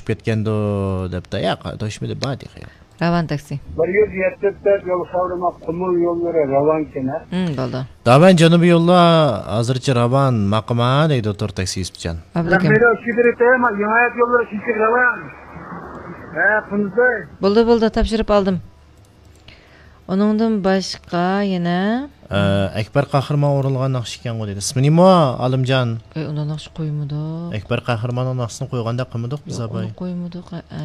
toshib ketgandi debdi. Yo'q, toshmadi badi. Ravan taksi. 174 yo'l savrama qumul yo'llari ravan kenar. Bo'ldi. Davan janubiy yo'llar hozircha ravan maqama deydi doktor taksi Yusufjon. Abdukam. Mera Shidretema Yo'nayat yo'llari shunchaki ravan. Qunday. Bo'ldi, topshirib oldim. Onundan boshqa yana Akbar Qahramon o'rilgan naqsh ekan deydi. Ismi nima? Alimjon. Undan naqsh qo'ymadi. Akbar Qahramonning naqshini qo'yganda qilmadik biz abay. Qo'ymadi.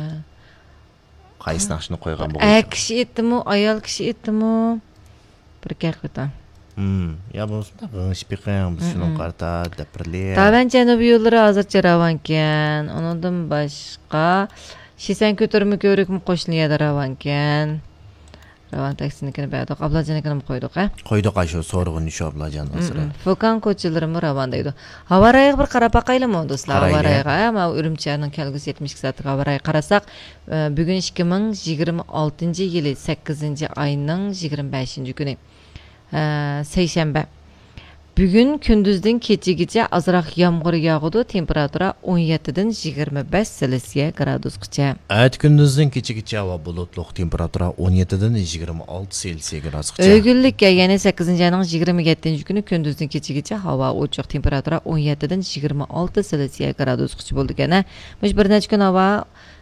Qaysi naqshni qo'ygan bo'lgan? Kishi etdimi, ayol kishi etdimi? Bir kaqitan. Ya bu g'ingshpiqan biz shuni qarta dapirli. Tavan janubiy yo'llari hozircha ravan ekan. Onundan boshqa Shisan ko'tarma ko'rikmi qo'shniga ravan ekan. Ravan taksinikini berdik. Ablajonikini qo'ydik, ha? Qo'ydik shu so'rg'in shu ablajon hozir. Fokan ko'chalarimi ravan deydi. Havarayga bir qarab baqaylikmi do'stlar? Havarayga, ama Urumchining kelgusi 72 soatlik havarayga qarasak, bugun 2026-yili 8-oyning 25-kuni. Seshanba. Bugun kunduzdan kechagacha azroq yomg'ir yog'di, temperatura 17 dan 25 Selsiya gradusgacha. Kunduzdan kechagacha havo bulutli, temperatura 17 dan 26 Selsiya gradusgacha. O'g'illikka, ya'ni 8-oyning 27-kuni kunduzdan kechagacha havo ochiq, temperatura 17 dan 26 Selsiya gradusgacha bo'ldi ekan. Mush bir necha kun havo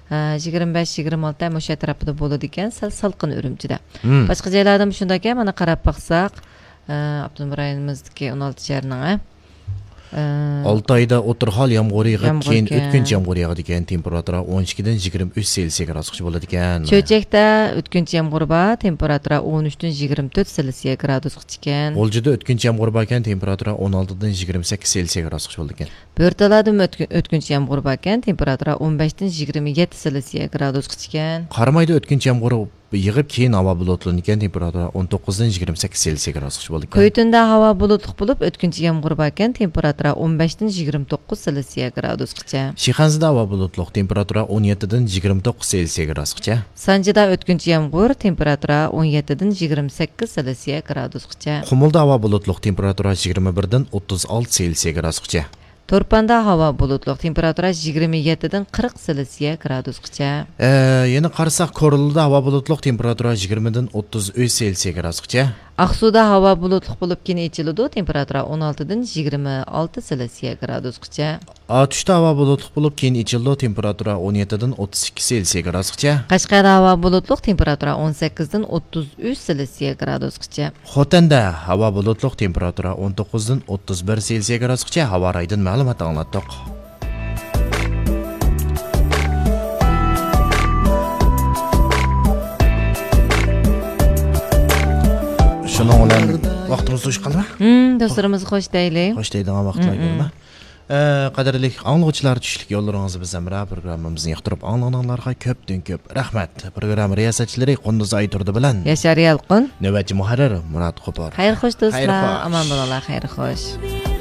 25-26 o'sha tarafida bo'ladi ekan, salqin Urumchida. Boshqa joylarda ham shunday ekan, mana qarab baqsaq, Abdumrayimizdagi 16 shaharning 6 oyda o'tirhol yomg'ir yog'ib, keyin o'tkinchi yomg'ir yog'adi ekan, temperatura 12 dan 23 Selsiya gradusgacha bo'ladi ekan. Cho'chakda o'tkinchi yomg'ir bor, temperatura 13 dan 24 Selsiya gradusgacha ekan. G'oljida o'tkinchi yomg'ir bor ekan, temperatura 16 dan 28 Selsiya gradusgacha bo'ladi ekan. Bo'rtalada o'tkinchi yomg'ir bor ekan, temperatura 15 dan 27 Selsiya gradusgacha ekan. Qarmayda o'tkinchi yomg'ir yig'ib keyin havo bulutli ekan, temperatura 19 dan 28 Selsiya gradusgacha bo'ldi ekan. Qo'ytunda havo bulutli bo'lib, o'tkinchi yomg'ir bor ekan, temperatura 15 dan 29 Selsiya gradusgacha. Shixanzida havo bulutli, temperatura 17 dan 29 Selsiya gradusgacha. Sanjida o'tkinchi yomg'ir, temperatura 17 dan 28 Selsiya gradusgacha. Qumulda havo bulutli, temperatura 21 dan 36 Selsiya gradusgacha. To'rpanda havo bulutli, temperatura 27 dan 40 Selsiya gradusgacha. Yana qarasak, Korilda havo bulutli, temperatura 20 dan 33 Selsiya gradusgacha. Aqsuda havo bulutli bo'lib keyin ichiladi, temperatura 16 dan 26 Selsiya gradusgacha. Tushda havo bulutli bo'lib keyin ichiladi, temperatura 17 dan 32 Selsiya gradusgacha. Qashqarda havo bulutli, temperatura 18 dan 33 Selsiya gradusgacha. Xotanda havo bulutli, temperatura 19 dan 31 Selsiya gradusgacha. Havo raydan ma'lumot anglatdik. Şunun olan vaxtımız hoş qaldimi? Dostlarımız xoş deylik. Xoş deydigan vaqtlar görmə. Qadirlik anlıqçılar tushlik yo'llaringizni bizdan bira programmamizni yoqtirib anglaganlarga ko'pdan ko'p rahmat. Program riyosatchilari Qunduz Ayturdi bilan Yashar Yalqin, navbatchi muharrir Murod Qo'por. Xayr xo'sh do'stlar, aman bo'linglar, xayr xo'sh.